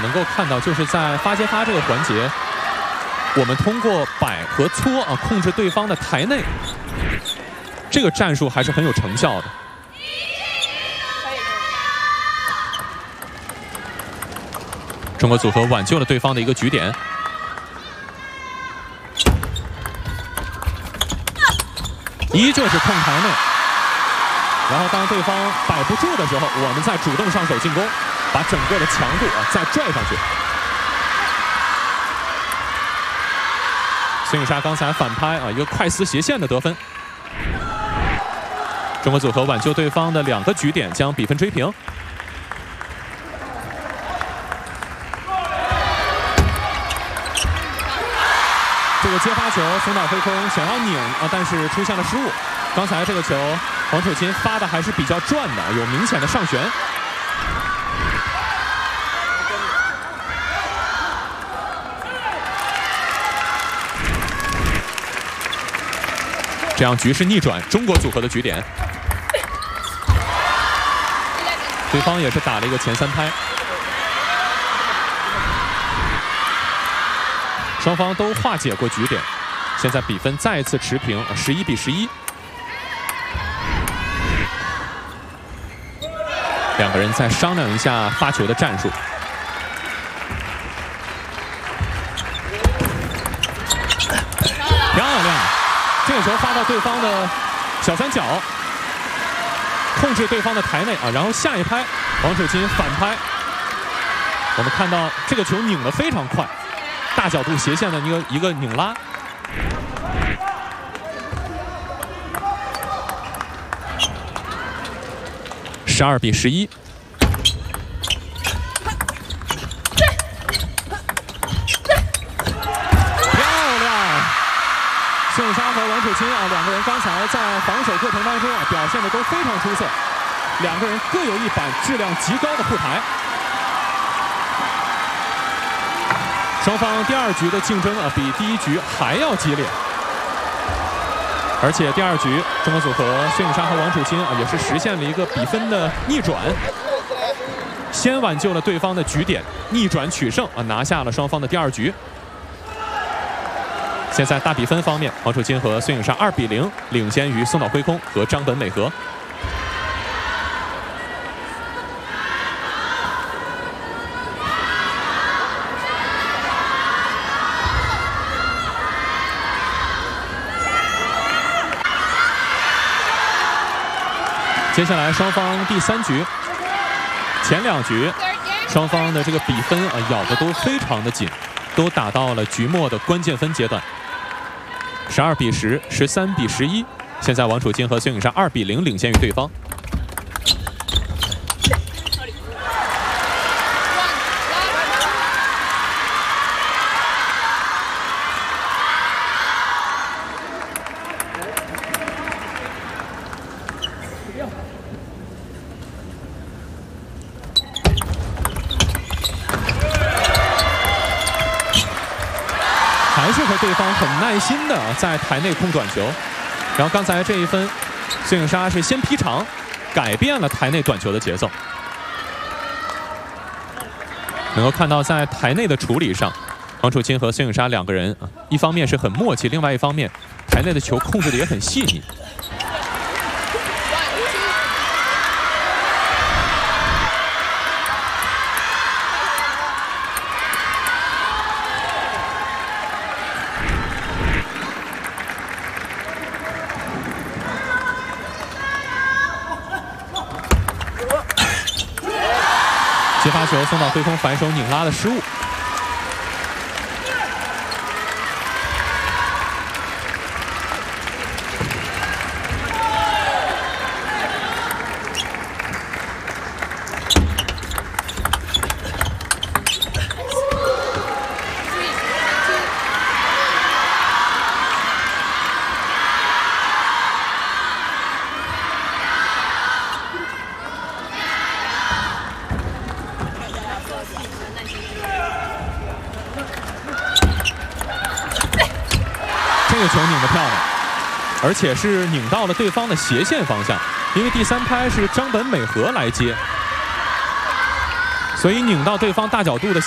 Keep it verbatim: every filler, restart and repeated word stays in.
能够看到，就是在发接发这个环节，我们通过摆和搓啊控制对方的台内，这个战术还是很有成效的。中国组合挽救了对方的一个局点。 依旧是控台内，然后当对方摆不住的时候，我们再主动上手进攻，把整个的强度啊再拽上去。孙颖莎刚才反拍啊，一个快丝斜线的得分。中国组合挽救对方的两个局点，将比分追平。这个接发球松岛飞空想要拧啊，但是出现了失误。刚才这个球王楚钦发的还是比较转的，有明显的上旋。这样局势逆转，中国组合的局点。对方也是打了一个前三拍。 双方都化解过局点，现在比分再次持平，十一比十一。两个人再商量一下发球的战术。漂亮！这个球发到对方的小三角，控制对方的台内啊，然后下一拍，王楚钦反拍。我们看到这个球拧得非常快。 大角度斜线的一个一个拧拉，十二比十一。漂亮！孙颖莎和王楚钦啊，两个人刚才在防守过程当中啊，表现的都非常出色，两个人各有一板质量极高的护台。 双方第二局的竞争啊，比第一局还要激烈，而且第二局中国组合孙颖莎和王楚钦啊，也是实现了一个比分的逆转，先挽救了对方的局点，逆转取胜啊，拿下了双方的第二局。现在大比分方面，王楚钦和孙颖莎二比零领先于松岛辉空和张本美和。 接下来双方第三局，前两局双方的这个比分啊咬得都非常的紧，都打到了局末的关键分阶段，十二比十，十三比十一。现在王楚钦和孙颖莎二比零领先于对方。还是和对方很耐心的在台内控转球，然后刚才这一分，孙颖莎是先劈长，改变了台内短球的节奏。能够看到在台内的处理上，王楚钦和孙颖莎两个人啊，一方面是很默契，另外一方面台内的球控制的也很细腻。 接发球送到对方反手拧拉的失误。这个球拧得漂亮，而且是拧到了对方的斜线方向，因为第三拍是张本美和来接，所以拧到对方大角度的。